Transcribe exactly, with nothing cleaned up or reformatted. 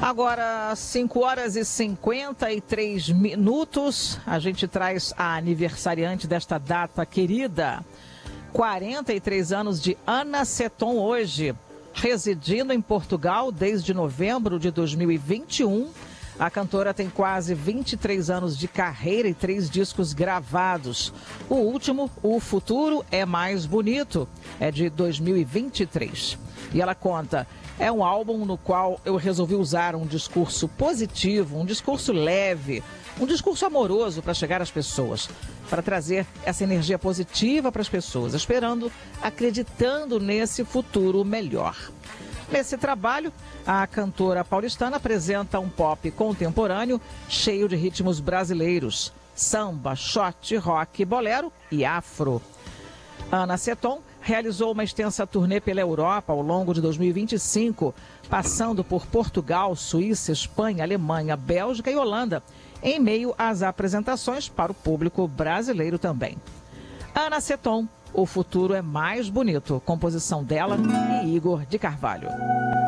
Agora, cinco horas e cinquenta e três minutos, a gente traz a aniversariante desta data querida. quarenta e três anos de Ana Seton hoje, residindo em Portugal desde novembro de dois mil e vinte e um. A cantora tem quase vinte e três anos de carreira e três discos gravados. O último, O Futuro é Mais Bonito, é de dois mil e vinte e três. E ela conta, é um álbum no qual eu resolvi usar um discurso positivo, um discurso leve, um discurso amoroso para chegar às pessoas, para trazer essa energia positiva para as pessoas, esperando, acreditando nesse futuro melhor. Nesse trabalho, a cantora paulistana apresenta um pop contemporâneo cheio de ritmos brasileiros, samba, shot, rock, bolero e afro. Ana Seton realizou uma extensa turnê pela Europa ao longo de dois mil e vinte e cinco, passando por Portugal, Suíça, Espanha, Alemanha, Bélgica e Holanda, em meio às apresentações para o público brasileiro também. Ana Seton, O Futuro é Mais Bonito, composição dela e Igor de Carvalho.